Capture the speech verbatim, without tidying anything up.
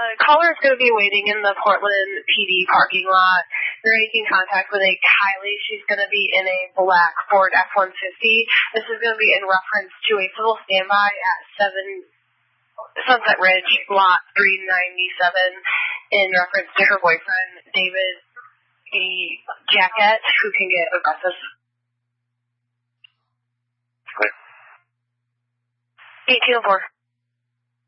caller is going to be waiting in the Portland P D parking lot. They're making contact with a Kylie. She's going to be in a black Ford F one fifty. This is going to be in reference to a civil standby at seven Sunset Ridge, lot three ninety-seven, in reference to her boyfriend, David the Jacket, who can get aggressive. eighteen oh four.